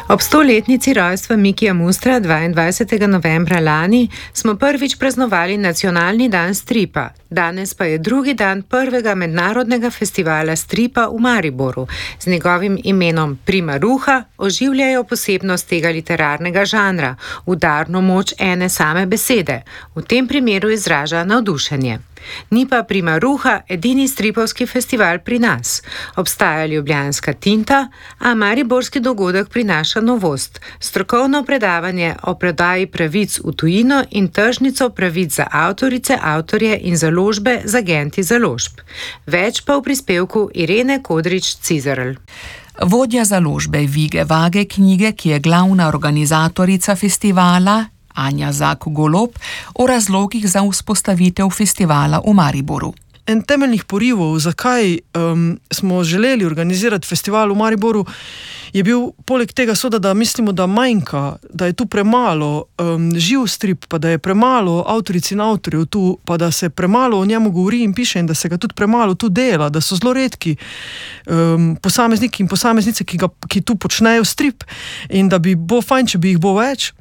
Ob 100-letnici rojstva Mikija Mustra 22. novembra lani smo prvič praznovali Nacionalni dan stripa. Danes pa je drugi dan prvega mednarodnega festivala stripa v Mariboru. Z njegovim imenom Prima Ruha oživljajo posebnost tega literarnega žanra, udarno moč ene same besede. V tem primeru izraža navdušenje. Ni pa Prima Ruha edini stripovski festival pri nas. Obstaja ljubljanska Tinta, a mariborski dogodek prinaša novost. Strokovno predavanje o prodaji pravic v tujino in tržnico pravic za avtorice, avtorje in založbe z agenti založb. Več pa v prispevku Irene Kodrič-Cizerl. Vodja založbe Vige Vage knjige, ki je glavna organizatorica festivala, Anja Zak-Golob, o razlogih za vzpostavitev festivala v Mariboru. En temeljnih porivov, zakaj smo želeli organizirati festival v Mariboru, je bil poleg tega da mislimo, da manjka, da je tu premalo živ strip, pa da je premalo avtoric in avtorjev tu, pa da se premalo o njemu govori in piše in da se ga tudi premalo tu dela, da so zelo redki posamezniki in posameznice, ki tu počnejo strip in da bi bo fajn, če bi jih bo več.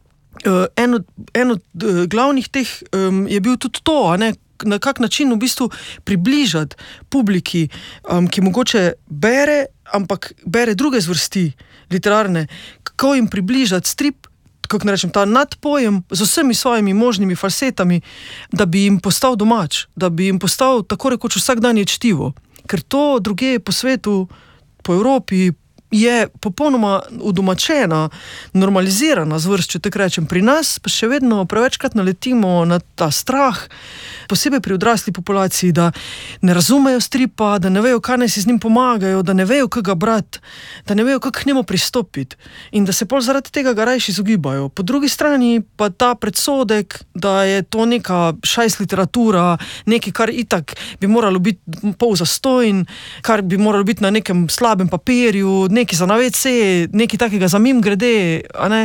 En od glavnih teh je bil tudi to, na kak način v bistvu približati publiki, ki mogoče bere, ampak bere druge zvrsti literarne, kako jim približati strip, kako ne rečem, ta nadpojem z vsemi svojimi možnimi falsetami, da bi jim postal domač, da bi jim postal tako rekoč vsakdanje čtivo. Ker to drugje po svetu, po Evropi, je popolnoma udomačena, normalizirana zvrst, če tako rečem. Pri nas pa še vedno prevečkrat naletimo na ta strah, posebej pri odrasli populaciji, da ne razumejo stripa, da ne vejo, kaj naj si z njim pomagajo, da ne vejo, kaj ga brati, da ne vejo, kako k njemu pristopiti in da se pol zaradi tega ga rajši izogibajo. Po drugi strani pa ta predsodek, da je to neka šajs literatura, nekaj, kar itak bi moralo biti pol zastojn, kar bi moralo biti na nekem slabem papirju, nekaj za na WC, nekaj takega za mimogrede,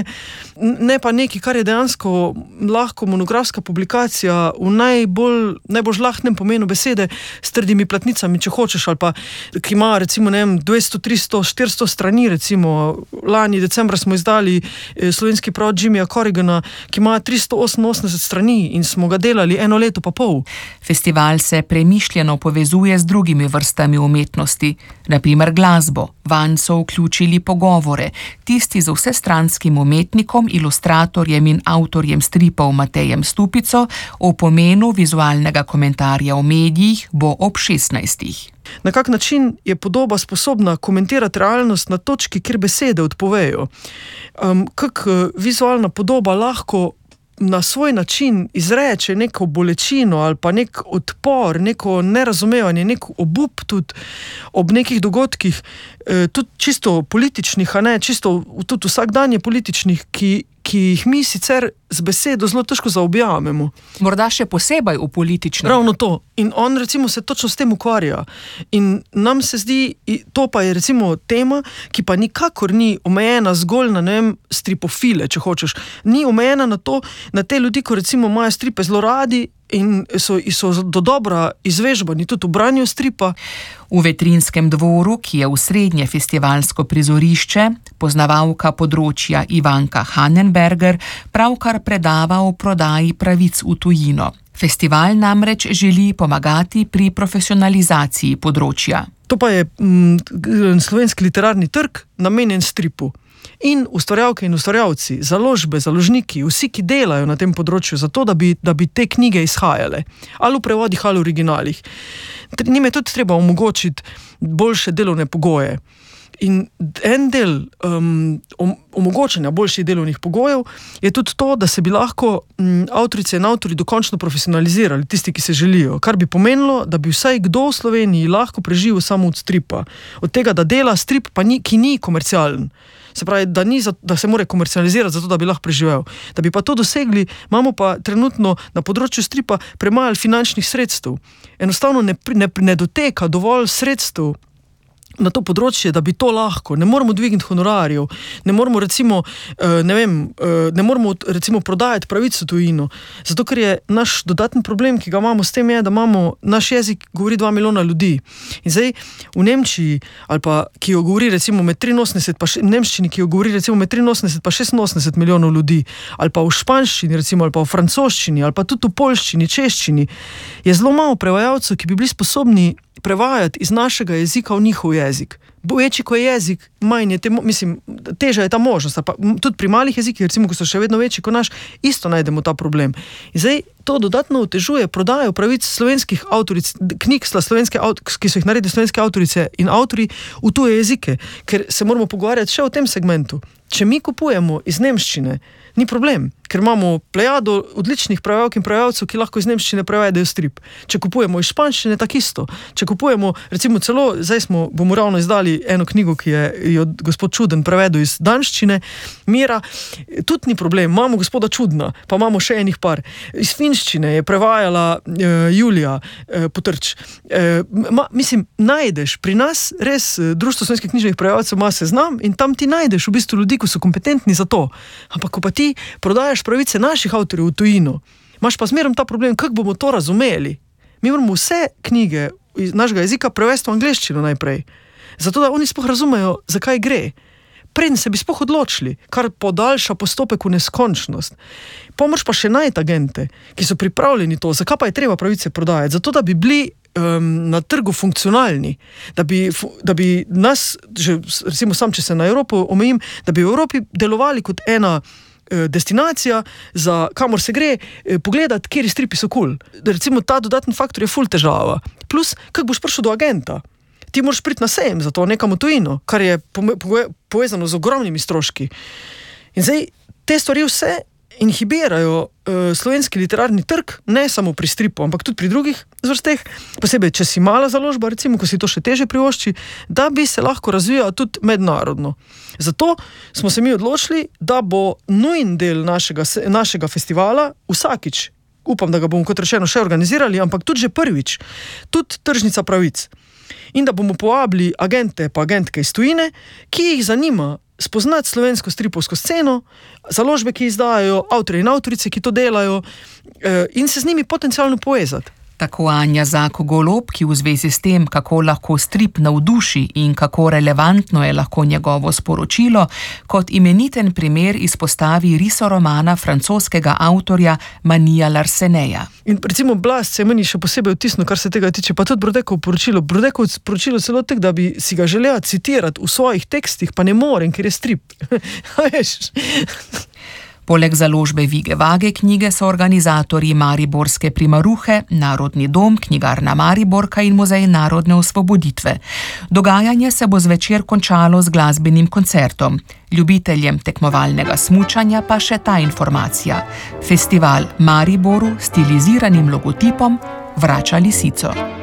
ne pa nekaj, kar je dejansko lahko monografska publikacija v najbolj žlahtnem pomenu besede, s trdimi platnicami, če hočeš, ali pa ki ima recimo 200, 300, 400 strani, recimo lani decembra smo izdali slovenski prevod Jimmyja Corrigana, ki ima 388 strani in smo ga delali 1 leto pa pol. Festival se premišljeno povezuje z drugimi vrstami umetnosti, na primer glasbo. Vanj so vključili pogovore, tisti z vsestranskim umetnikom, ilustratorjem in avtorjem stripov Matejem Stupico o pomenu vizualnega komentarja v medijih bo ob 16. Na kak način je podoba sposobna komentirati realnost na točki, kjer besede odpovejo? Kako vizualna podoba lahko na svoj način izreče neko bolečino ali pa nek odpor, neko nerazumevanje, nek obup tudi ob nekih dogodkih, tudi čisto političnih, čisto tudi vsakdanje političnih, ki jih mi sicer z besedo zelo težko zaobjamemo. Morda še posebej v političnem. Ravno to. In on recimo se točno s tem ukvarja. In nam se zdi, to pa je recimo tema, ki pa nikakor ni omejena zgolj na, stripofile, če hočeš. Ni omejena na to, na te ljudi, ko recimo imajo stripe zelo radi in so do dobra izvežbani tudi v branju stripa. V Vetrinskem dvoru, ki je osrednje festivalsko prizorišče, poznavalka področja Ivanka Hanenberger pravkar predava o prodaji pravic v tujino. Festival namreč želi pomagati pri profesionalizaciji področja. To pa je slovenski literarni trg namenjen stripu. In ustvarjalke in ustvarjalci, založbe, založniki, vsi, ki delajo na tem področju, zato da bi te knjige izhajale. Ali v prevodih, ali v originalih. Njim je tudi treba omogočiti boljše delovne pogoje. In en del omogočanja boljših delovnih pogojev je tudi to, da se bi lahko avtorice in avtori dokončno profesionalizirali, tisti, ki se želijo. Kar bi pomenilo, da bi vsaj kdo v Sloveniji lahko preživel samo od stripa. Od tega, da dela strip, ki ni komercialen. Se pravi, da se mora komercializirati, zato da bi lahko preživel. Da bi pa to dosegli, imamo pa trenutno na področju stripa premalo finančnih sredstev. Enostavno ne doteka dovolj sredstev na to področje, da bi to lahko. Ne moramo dvigniti honorarjev, ne moramo recimo, prodajati pravico tujino. Zato, ker je naš dodatni problem, ki ga imamo s tem, je, da naš jezik govori 2 milijona ljudi. In zdaj v Nemčiji, ali pa, ki jo govori recimo med 83, pa nemščini, ki jo govori recimo med 83 pa 86 milijonov ljudi, ali pa v španščini recimo, ali pa v francoščini, ali pa tudi v poljščini, češčini, je zelo malo prevajalcev, ki bi bili sposobni prevajati iz našega jezika v njihov jezik. Večji, ko je jezik, manj je teža je ta možnost. Pa tudi pri malih jezikih, recimo, ko so še vedno večji kot naš, isto najdemo ta problem. In zdaj to dodatno otežuje prodajo pravic slovenskih avtoric, knjig ki so jih naredili slovenske avtorice in avtori v tuje jezike, ker se moramo pogovarjati še o tem segmentu. Če mi kupujemo iz nemščine, ni problem, ker imamo plejado odličnih prevajalk in prevajalcev, ki lahko iz nemščine prevedejo strip. Če kupujemo iz španščine, tak isto. Če kupujemo, recimo celo, zdaj bomo ravno izdali eno knjigo, ki je gospod Čuden prevedel iz danščine, Mira, tudi ni problem, imamo gospoda Čudna, pa imamo še enih par. Iz finščine je prevajala Julija Potrč. Najdeš pri nas res Društvo slovenskih književnih prevajalcev ima seznam in tam ti najdeš v bistvu ljudi, ki so kompetentni za to. Ampak ko pa ti prodajaš pravice naših avtorjev v tujino, imaš pa zmerom ta problem, kako bomo to razumeli. Mi moramo vse knjige iz našega jezika prevesti v angleščino najprej, zato da oni sploh razumejo, zakaj gre. Preden se bi sploh odločili, kar podaljša postopek v neskončnost. Pomoč pa še najti agente, ki so pripravljeni to, zakaj pa je treba pravice prodajati, zato da bi bili na trgu funkcionalni, da bi nas, recimo sam, če se na Evropo omejim, da bi v Evropi delovali kot ena destinacija, za kamor se gre pogledati, kjeri stripi so cool. Recimo ta dodatni faktor je ful težava. Plus, kako boš prišel do agenta? Ti moraš priti na sejem za to nekam v tujino, kar je povezano z ogromnimi stroški. In zdaj te stvari vse inhibirajo slovenski literarni trg, ne samo pri stripu, ampak tudi pri drugih zvrsteh, posebej, če si mala založba, recimo, ko si to še teže privošči, da bi se lahko razvijala tudi mednarodno. Zato smo se mi odločili, da bo nujen del našega festivala vsakič, upam, da ga bomo kot rečeno še organizirali, ampak tudi že prvič, tudi tržnica pravic. In da bomo povabili agente pa agentke iz tujine, ki jih zanima spoznati slovensko stripovsko sceno, založbe, ki izdajajo, avtorje in avtorice, ki to delajo, in se z njimi potencialno povezati. Tako Anja Zako-Golob, ki v zvezi s tem, kako lahko strip navduši in kako relevantno je lahko njegovo sporočilo, kot imeniten primer izpostavi risoromana francoskega avtorja Manija Larseneja. In recimo Blast se je meni še posebej vtisnil, kar se tega tiče, pa tudi Brodekovo poročilo. Brodekovo poročilo celo tek, da bi si ga želela citirati v svojih tekstih, pa ne morem, ker je strip. Poleg založbe Vige Vage knjige so organizatorji Mariborske Primaruhe, Narodni dom, knjigarna Mariborka in Muzej narodne osvoboditve. Dogajanje se bo zvečer končalo z glasbenim koncertom. Ljubiteljem tekmovalnega smučanja pa še ta informacija. Festival Mariboru s stiliziranim logotipom vrača lisico.